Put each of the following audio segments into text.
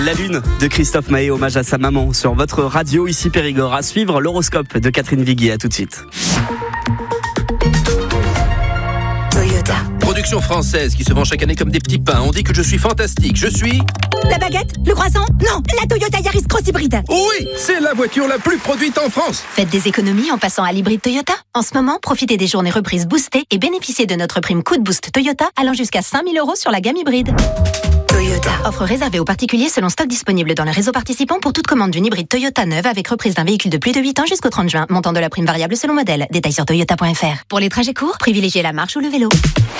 La Lune de Christophe Maé, hommage à sa maman sur votre radio ici Périgord. À suivre l'horoscope de Catherine Viguier, à tout de suite. Toyota. Production française qui se vend chaque année comme des petits pains. On dit que je suis fantastique. Je suis... La baguette? Le croissant? Non, la Toyota Yaris Cross Hybride. Oui, c'est la voiture la plus produite en France. Faites des économies en passant à l'hybride Toyota. En ce moment, profitez des journées reprises boostées et bénéficiez de notre prime coup de boost Toyota allant jusqu'à 5 000 € sur la gamme hybride. Toyota. Offre réservée aux particuliers selon stock disponible dans le réseau participant pour toute commande d'une hybride Toyota neuve avec reprise d'un véhicule de plus de 8 ans jusqu'au 30 juin. Montant de la prime variable selon modèle. Détails sur toyota.fr. Pour les trajets courts, privilégiez la marche ou le vélo.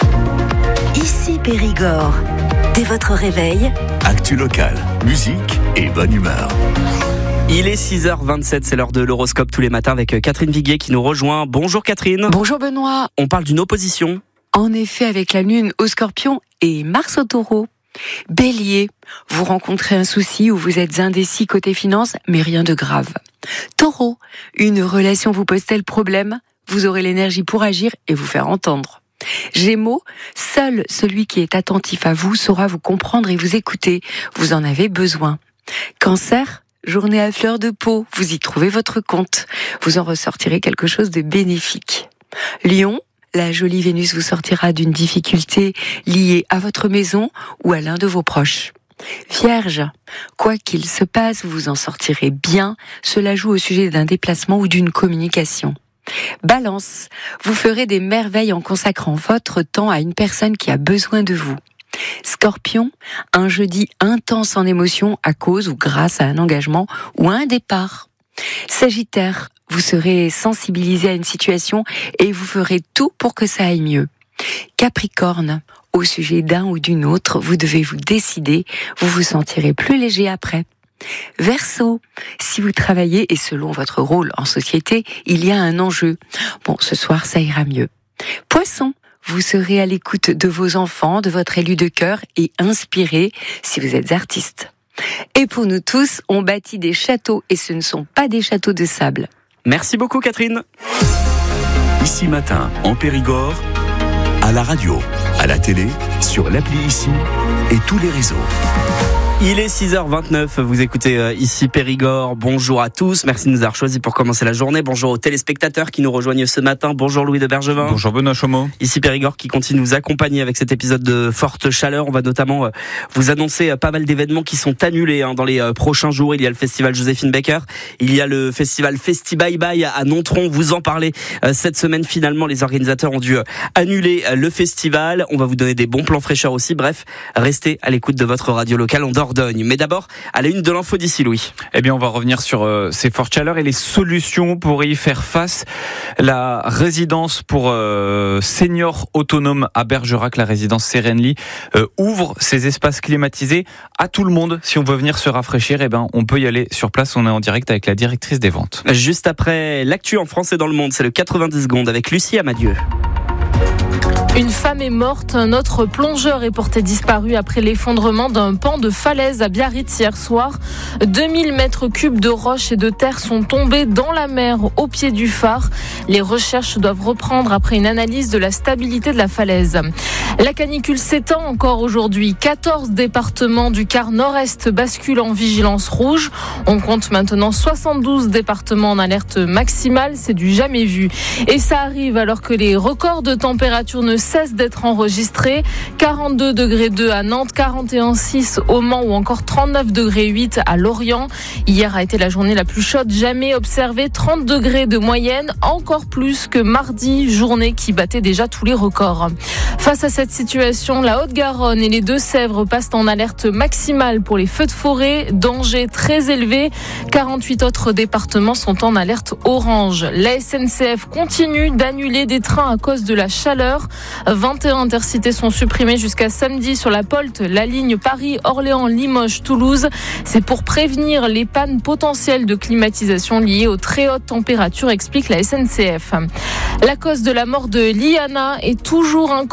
Ici Périgord. Dès votre réveil, Actu locale, musique et bonne humeur. Il est 6h27, c'est l'heure de l'horoscope tous les matins avec Catherine Viguier qui nous rejoint. Bonjour Catherine. Bonjour Benoît. On parle d'une opposition. En effet, avec la Lune au Scorpion et Mars au Taureau. Bélier, vous rencontrez un souci ou vous êtes indécis côté finance, mais rien de grave. Taureau, une relation vous pose-t-elle problème? Vous aurez l'énergie pour agir et vous faire entendre. Gémeaux, seul celui qui est attentif à vous saura vous comprendre et vous écouter. Vous en avez besoin. Cancer, journée à fleur de peau, vous y trouvez votre compte. Vous en ressortirez quelque chose de bénéfique. Lion, la jolie Vénus vous sortira d'une difficulté liée à votre maison ou à l'un de vos proches. Vierge, quoi qu'il se passe, vous en sortirez bien. Cela joue au sujet d'un déplacement ou d'une communication. Balance, vous ferez des merveilles en consacrant votre temps à une personne qui a besoin de vous. Scorpion, un jeudi intense en émotion à cause ou grâce à un engagement ou à un départ. Sagittaire, vous serez sensibilisé à une situation et vous ferez tout pour que ça aille mieux. Capricorne, au sujet d'un ou d'une autre, vous devez vous décider, vous vous sentirez plus léger après. Verseau, si vous travaillez et selon votre rôle en société, il y a un enjeu. Bon, ce soir, ça ira mieux. Poisson, vous serez à l'écoute de vos enfants, de votre élu de cœur et inspiré si vous êtes artiste. Et pour nous tous, on bâtit des châteaux et ce ne sont pas des châteaux de sable. Merci beaucoup Catherine. Ici Matin, en Périgord, à la radio, à la télé, sur l'appli Ici et tous les réseaux. Il est 6h29, vous écoutez ici Périgord. Bonjour à tous, merci de nous avoir choisis pour commencer la journée. Bonjour aux téléspectateurs qui nous rejoignent ce matin. Bonjour Louis de Bergevin. Bonjour Benoît Chomeau. Ici Périgord qui continue de vous accompagner avec cet épisode de forte chaleur. On va notamment vous annoncer pas mal d'événements qui sont annulés dans les prochains jours. Il y a le festival Joséphine Baker, il y a le festival Festi Bye Bye à Nontron. Vous en parlez cette semaine. Finalement, les organisateurs ont dû annuler le festival. On va vous donner des bons plans fraîcheur aussi. Bref, restez à l'écoute de votre radio locale en Dordogne. Mais d'abord, à la une de l'info d'ici, Louis. Eh bien, on va revenir sur ces fortes chaleurs et les solutions pour y faire face. La résidence pour seniors autonomes à Bergerac, la résidence Serenely, ouvre ses espaces climatisés à tout le monde. Si on veut venir se rafraîchir, eh ben, on peut y aller sur place. On est en direct avec la directrice des ventes. Juste après l'actu en France et dans le monde, c'est le 90 secondes avec Lucie Amadieu. Une femme est morte, un autre plongeur est porté disparu après l'effondrement d'un pan de falaise à Biarritz hier soir. 2000 mètres cubes de roches et de terre sont tombés dans la mer au pied du phare. Les recherches doivent reprendre après une analyse de la stabilité de la falaise. La canicule s'étend encore aujourd'hui. 14 départements du quart nord-est basculent en vigilance rouge. On compte maintenant 72 départements en alerte maximale. C'est du jamais vu. Et ça arrive alors que les records de température ne cessent d'être enregistrés. 42 degrés 2 à Nantes, 41,6 au Mans ou encore 39 degrés 8 à Lorient. Hier a été la journée la plus chaude jamais observée. 30 degrés de moyenne, encore plus que mardi, journée qui battait déjà tous les records. Face à cette situation, la Haute-Garonne et les Deux-Sèvres passent en alerte maximale pour les feux de forêt, danger très élevé. 48 autres départements sont en alerte orange. La SNCF continue d'annuler des trains à cause de la chaleur. 21 intercités sont supprimés jusqu'à samedi sur la POLT, la ligne Paris-Orléans-Limoges-Toulouse. C'est pour prévenir les pannes potentielles de climatisation liées aux très hautes températures, explique la SNCF. La cause de la mort de Liana est toujours inconnue.